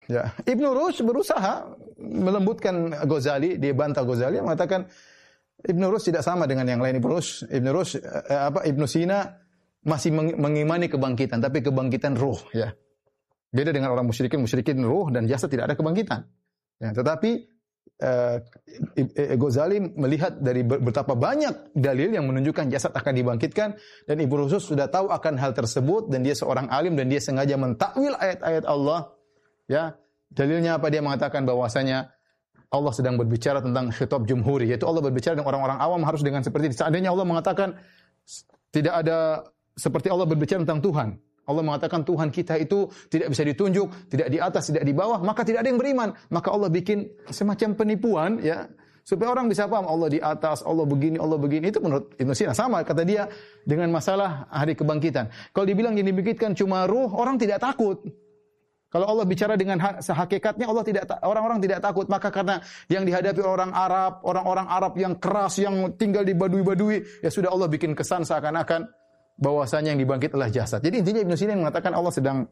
Ya, Ibnu Rushd berusaha melembutkan Ghazali, dia bantah Ghazali, mengatakan Ibnu Rushd tidak sama dengan yang lain. Ibnu Sina masih mengimani kebangkitan, tapi kebangkitan ruh, ya. Beda dengan orang musyrikin ruh dan jasad tidak ada kebangkitan. Ya, tetapi Ghazali melihat dari betapa banyak dalil yang menunjukkan jasad akan dibangkitkan, dan Ibnu Rushd sudah tahu akan hal tersebut, dan dia seorang alim dan dia sengaja mentakwil ayat-ayat Allah. Ya, dalilnya apa? Dia mengatakan bahwasanya Allah sedang berbicara tentang khitab jumhuri, yaitu Allah berbicara dengan orang-orang awam harus dengan seperti ini. Seandainya Allah mengatakan tidak ada seperti Allah berbicara tentang Tuhan. Allah mengatakan Tuhan kita itu tidak bisa ditunjuk, tidak di atas, tidak di bawah, maka tidak ada yang beriman. Maka Allah bikin semacam penipuan, ya, supaya orang bisa paham Allah di atas, Allah begini, Allah begini. Itu menurut Ibnu Sina sama, kata dia, dengan masalah hari kebangkitan. Kalau dibilang yang dibangkitkan cuma ruh, orang tidak takut. Kalau Allah bicara dengan hakikatnya, orang-orang tidak takut. Maka karena yang dihadapi orang Arab yang keras, yang tinggal di badui-badui, ya sudah Allah bikin kesan seakan-akan bahwasanya yang dibangkit adalah jasad. Jadi intinya Ibnu Sina mengatakan Allah sedang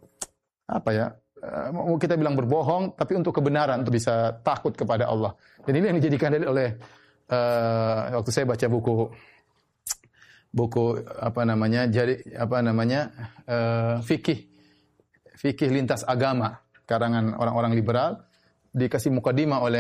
kita bilang berbohong, tapi untuk kebenaran, untuk bisa takut kepada Allah. Dan ini yang dijadikan dalil oleh waktu saya baca buku fikih lintas agama karangan orang-orang liberal, dikasih mukadimah oleh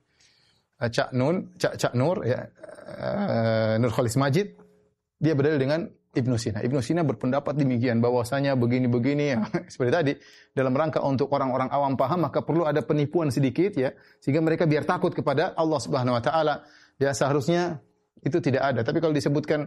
Cak Nur, ya, Nur Khalis Majid. Dia berdalil dengan Ibnu Sina. Ibnu Sina berpendapat demikian, bahwasanya begini-begini, ya, seperti tadi, dalam rangka untuk orang-orang awam paham, maka perlu ada penipuan sedikit, ya, sehingga mereka biar takut kepada Allah Subhanahu wa taala. Ya, seharusnya itu tidak ada. Tapi kalau disebutkan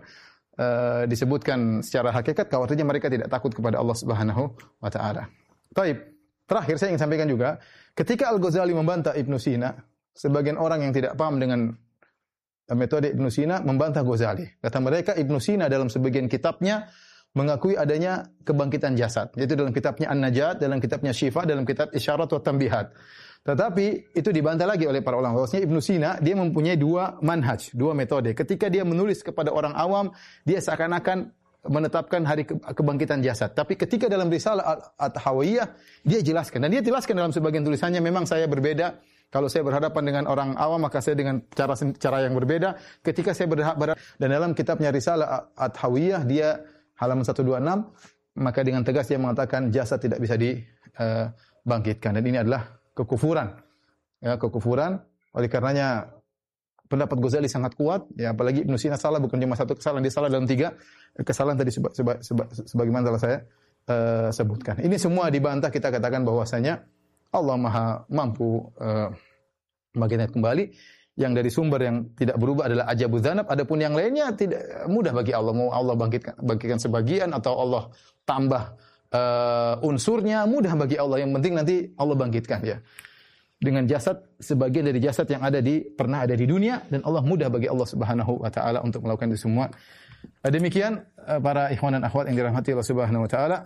secara hakikat, khawatirnya mereka tidak takut kepada Allah Subhanahu wa taala. Baik, terakhir saya ingin sampaikan juga, ketika Al-Ghazali membantah Ibnu Sina, sebagian orang yang tidak paham dengan metode Ibnu Sina membantah Ghazali. Kata mereka, Ibnu Sina dalam sebagian kitabnya mengakui adanya kebangkitan jasad, yaitu dalam kitabnya An-Najat, dalam kitabnya Syifa, dalam kitab Isyarat wa Tanbihat. Tetapi itu dibantah lagi oleh para ulama. Bahwasanya Ibnu Sina dia mempunyai dua manhaj, dua metode. Ketika dia menulis kepada orang awam, dia seakan-akan menetapkan hari kebangkitan jasad. Tapi ketika dalam risalah At-Tahawiyah, dia jelaskan. Dan dia jelaskan dalam sebagian tulisannya, memang saya berbeda. Kalau saya berhadapan dengan orang awam, maka saya dengan cara yang berbeda. Ketika saya berhadapan, dan dalam kitabnya risalah At-Tahawiyah, dia halaman 126, maka dengan tegas dia mengatakan jasad tidak bisa dibangkitkan. Dan ini adalah kekufuran. Ya, kekufuran. Oleh karenanya pendapat Ghazali sangat kuat, ya, apalagi Ibnu Sina salah bukan cuma satu kesalahan, dia salah dalam 3 kesalahan tadi sebagaimana telah saya sebutkan. Ini semua dibantah, kita katakan bahwasanya Allah Maha mampu membangkitkan kembali. Yang dari sumber yang tidak berubah adalah ajabudz dzanab, adapun yang lainnya tidak mudah bagi Allah. Mau Allah bangkitkan sebagian atau Allah tambah unsurnya, mudah bagi Allah. Yang penting nanti Allah bangkitkan, ya. Dengan jasad, sebagian dari jasad yang pernah ada di dunia, dan Allah mudah bagi Allah Subhanahu wa taala untuk melakukan itu semua. Demikian para ikhwan dan akhwat yang dirahmati Allah Subhanahu wa taala,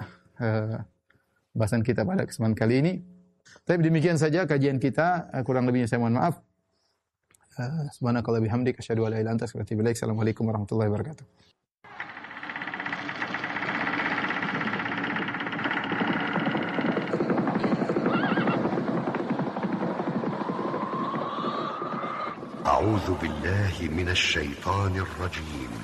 bahasan kita pada kesempatan kali ini. Tapi demikian saja kajian kita, kurang lebihnya saya mohon maaf. Subhanakallah bihamdik asyhadu an la ilaha illa anta astaghfiruka wa atubu ilaik. Assalamualaikum warahmatullahi wabarakatuh. أعوذ بالله من الشيطان الرجيم